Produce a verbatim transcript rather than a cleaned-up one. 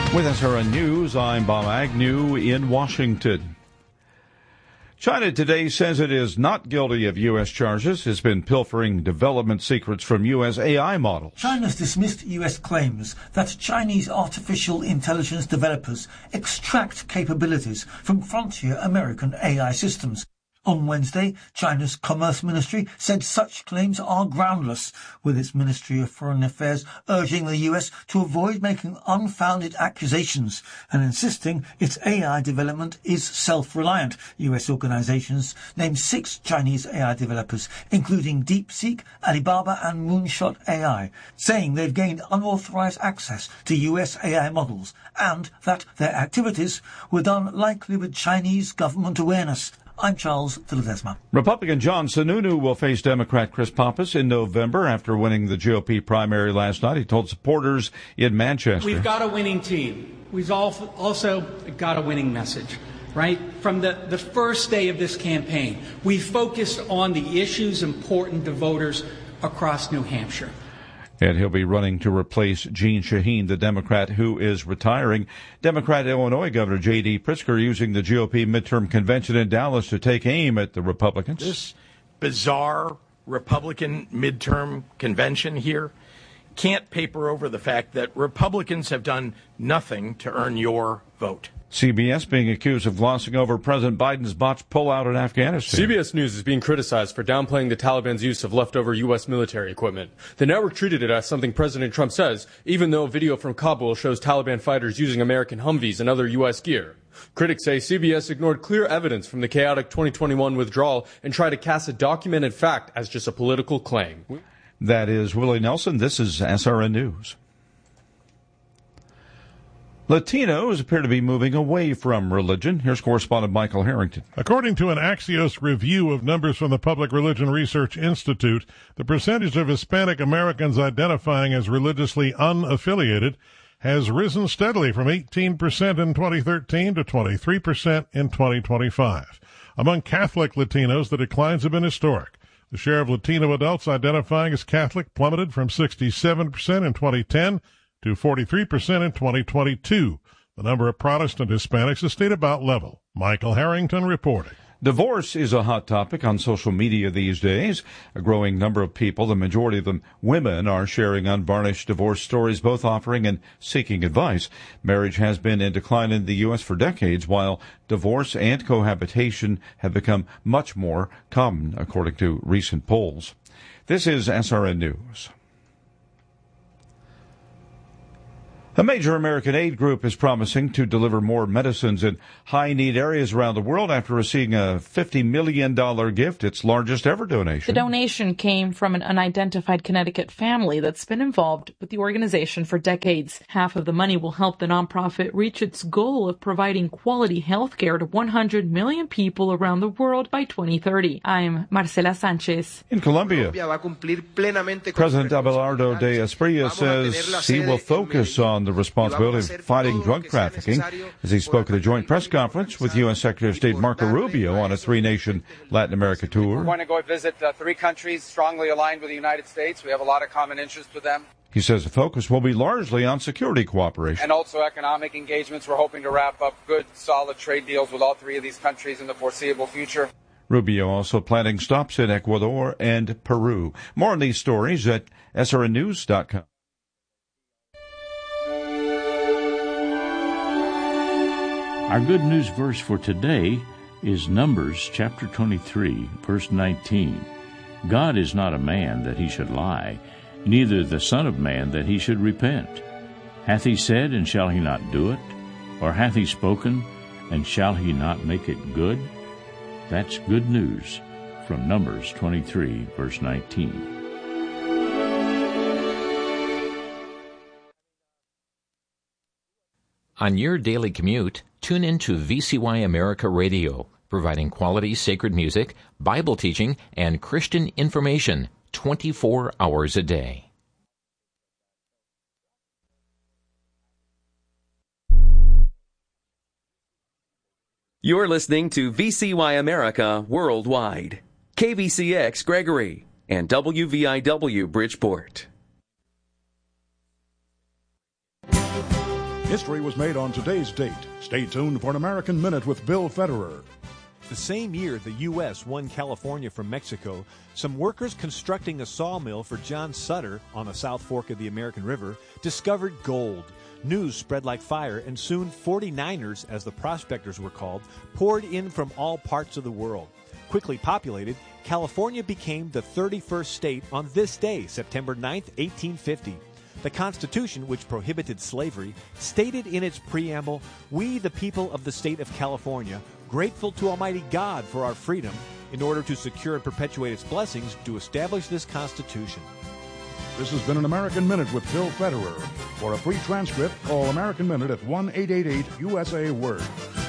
With S R N News, I'm Bob Agnew in Washington. China today says it is not guilty of U S charges. It's been pilfering development secrets from U S A I models. China's dismissed U S claims that Chinese artificial intelligence developers extract capabilities from frontier American A I systems. On Wednesday, China's Commerce Ministry said such claims are groundless, with its Ministry of Foreign Affairs urging the U S to avoid making unfounded accusations and insisting its A I development is self-reliant. U S organizations named six Chinese A I developers, including DeepSeek, Alibaba and Moonshot A I, saying they've gained unauthorized access to U S A I models and that their activities were done likely with Chinese government awareness. I'm Charles de Ledesma. Republican John Sununu will face Democrat Chris Pappas in November after winning the G O P primary last night. He told supporters in Manchester. We've got a winning team. We've also got a winning message, right? From the, the first day of this campaign, we focused on the issues important to voters across New Hampshire. And he'll be running to replace Jeanne Shaheen, the Democrat who is retiring. Democrat Illinois Governor J D. Pritzker using the G O P midterm convention in Dallas to take aim at the Republicans. This bizarre Republican midterm convention here can't paper over the fact that Republicans have done nothing to earn your vote. C B S being accused of glossing over President Biden's botched pullout in Afghanistan. C B S News is being criticized for downplaying the Taliban's use of leftover U S military equipment. The network treated it as something President Trump says, even though video from Kabul shows Taliban fighters using American Humvees and other U S gear. Critics say C B S ignored clear evidence from the chaotic twenty twenty-one withdrawal and tried to cast a documented fact as just a political claim. That is Willie Nelson. This is S R N News. Latinos appear to be moving away from religion. Here's correspondent Michael Harrington. According to an Axios review of numbers from the Public Religion Research Institute, the percentage of Hispanic Americans identifying as religiously unaffiliated has risen steadily from eighteen percent in twenty thirteen to twenty-three percent in twenty twenty-five. Among Catholic Latinos, the declines have been historic. The share of Latino adults identifying as Catholic plummeted from sixty-seven percent in twenty ten to forty-three percent in twenty twenty-two. The number of Protestant Hispanics has stayed about level. Michael Harrington reporting. Divorce is a hot topic on social media these days. A growing number of people, the majority of them women, are sharing unvarnished divorce stories, both offering and seeking advice. Marriage has been in decline in the U S for decades, while divorce and cohabitation have become much more common, according to recent polls. This is S R N News. A major American aid group is promising to deliver more medicines in high-need areas around the world after receiving a fifty million dollars gift, its largest ever donation. The donation came from an unidentified Connecticut family that's been involved with the organization for decades. Half of the money will help the nonprofit reach its goal of providing quality health care to one hundred million people around the world by twenty thirty. I'm Marcela Sanchez. In Colombia, President Abelardo de Espriella says he will focus on the responsibility of fighting drug trafficking as he spoke at a joint press conference with U S Secretary of State Marco Rubio on a three-nation Latin America tour. We're going to go visit uh, three countries strongly aligned with the United States. We have a lot of common interests with them. He says the focus will be largely on security cooperation. And also economic engagements. We're hoping to wrap up good, solid trade deals with all three of these countries in the foreseeable future. Rubio also planning stops in Ecuador and Peru. More on these stories at S R N news dot com. Our good news verse for today is Numbers chapter twenty-three, verse nineteen. God is not a man that he should lie, neither the Son of Man that he should repent. Hath he said, and shall he not do it? Or hath he spoken, and shall he not make it good? That's good news from Numbers twenty-three, verse nineteen. On your daily commute, tune in to V C Y America Radio, providing quality sacred music, Bible teaching, and Christian information twenty-four hours a day. You're listening to V C Y America Worldwide, K V C X Gregory, and W V I W Bridgeport. History was made on today's date. Stay tuned for an American Minute with Bill Federer. The same year the U S won California from Mexico, some workers constructing a sawmill for John Sutter on the South Fork of the American River discovered gold. News spread like fire, and soon forty-niners, as the prospectors were called, poured in from all parts of the world. Quickly populated, California became the thirty-first state on this day, September ninth, eighteen fifty. The Constitution, which prohibited slavery, stated in its preamble, "We, the people of the state of California, grateful to Almighty God for our freedom, in order to secure and perpetuate its blessings, do establish this Constitution." This has been an American Minute with Bill Federer. For a free transcript, call American Minute at one eight eight eight U S A Word.